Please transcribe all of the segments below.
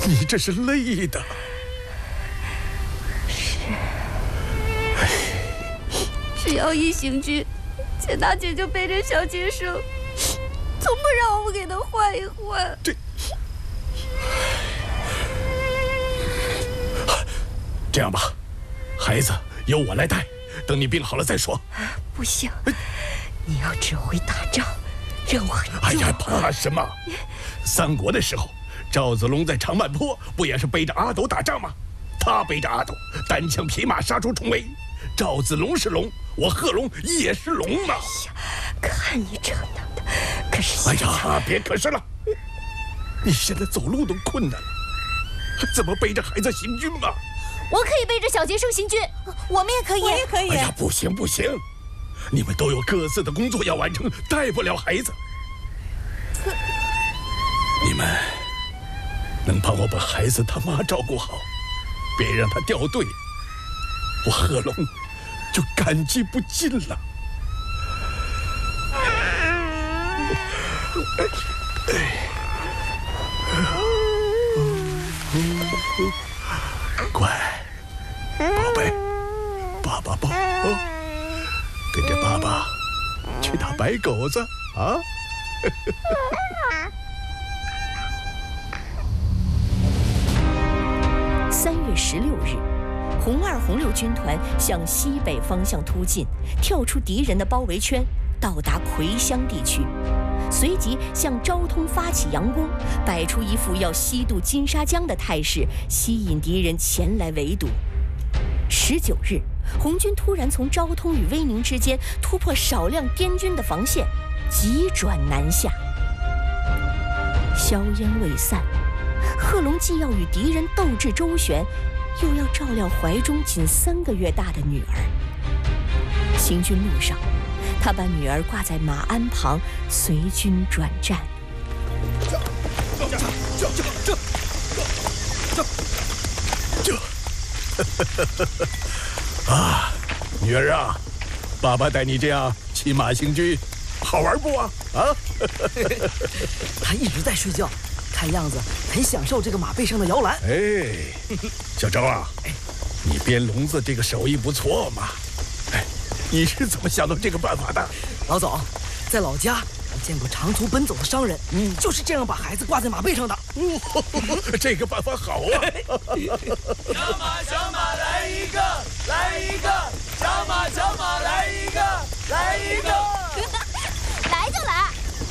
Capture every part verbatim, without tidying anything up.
你这是累的。 是。只要一行军，钱大姐就背着小杰生，从不让我们给他换一换。 这，这样吧，孩子由我来带，等你病好了再说。 不行，你要指挥打仗，任务很重。 哎呀，怕什么？三国的时候，赵子龙在长坂坡不也是背着阿斗打仗吗？他背着阿斗，单枪匹马杀出重围。赵子龙是龙，我贺龙也是龙嘛。 哎呀，看你这能的，可是哎呀，别可是了，你现在走路都困难了，怎么背着孩子行军嘛？ 我可以背着小杰生行军， 我们也可以，我也可以。 哎呀，不行不行，你们都有各自的工作要完成，带不了孩子。 可你们能帮我把孩子他妈照顾好，别让他掉队，我贺龙就感激不尽了。乖，宝贝，爸爸抱，跟着爸爸去打白狗子啊！ 三月十六日，红二、红六军团向西北方向突进，跳出敌人的包围圈，到达葵湘地区，随即向昭通发起佯攻，摆出一副要西渡金沙江的态势，吸引敌人前来围堵。十九日，红军突然从昭通与威宁之间突破少量滇军的防线，急转南下。硝烟未散，贺龙既要与敌人斗智周旋，又要照料怀中仅三个月大的女儿。行军路上，他把女儿挂在马鞍旁，随军转战。 这这这这这这这啊，女儿啊，爸爸带你这样骑马行军，好玩不啊？啊！ 他一直在睡觉，看样子很享受这个马背上的摇篮。 哎，小周啊，你编笼子这个手艺不错嘛。哎，你是怎么想到这个办法的？ 老总，在老家我见过长途奔走的商人，嗯，就是这样把孩子挂在马背上的。 哦，这个办法好啊！ 小马小马来一个，来一个，小马小马来一个，来一个， 来就来。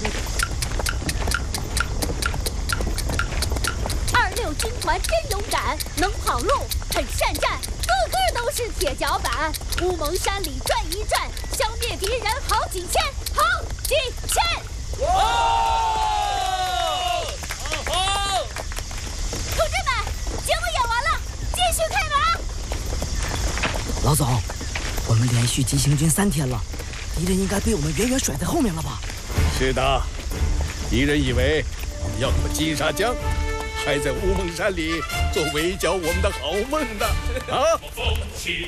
二六军团真勇敢，能跑路，很善战，个个都是铁脚板。乌蒙山里转一转，消灭敌人好几千，好几千。 哇！ 好！同志们，节目演完了，继续开马。 老总，我们连续急行军三天了，敌人应该被我们远远甩在后面了吧？ 是的，敌人以为我们要过金沙江，还在乌蒙山里做围剿我们的好梦呢。啊！ 风起